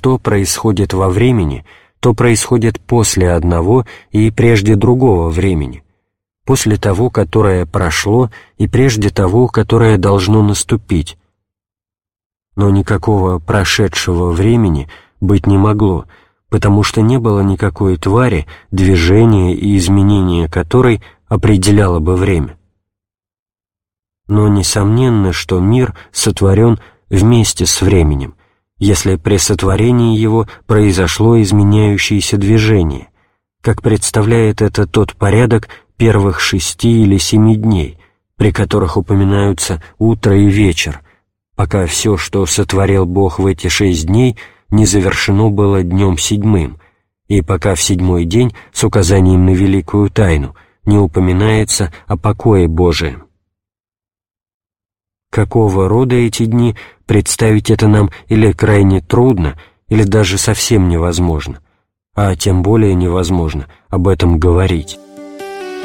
что происходит во времени, то происходит после одного и прежде другого времени, после того, которое прошло, и прежде того, которое должно наступить. Но никакого прошедшего времени быть не могло, потому что не было никакой твари, движения и изменения которой определяло бы время. Но несомненно, что мир сотворен вместе с временем, если при сотворении его произошло изменяющееся движение, как представляет это тот порядок первых 6 или 7 дней, при которых упоминаются утро и вечер, пока все, что сотворил Бог в эти 6 дней, не завершено было днем 7, и пока в 7-й день с указанием на великую тайну не упоминается о покое Божием. Какого рода эти дни, представить это нам или крайне трудно, или даже совсем невозможно, а тем более невозможно об этом говорить.